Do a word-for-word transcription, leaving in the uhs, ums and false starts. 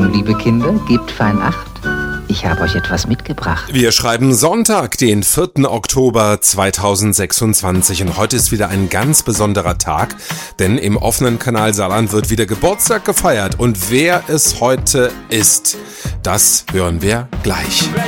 liebe Kinder, gebt fein Acht. Ich habe euch etwas mitgebracht. Wir schreiben Sonntag, den vierten Oktober zweitausendsechsundzwanzig, und heute ist wieder ein ganz besonderer Tag, denn im offenen Kanal Saarland wird wieder Geburtstag gefeiert, und wer es heute ist, das hören wir gleich.